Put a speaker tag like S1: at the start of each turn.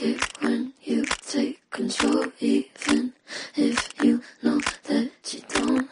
S1: it when you take control, even if you know that you don't.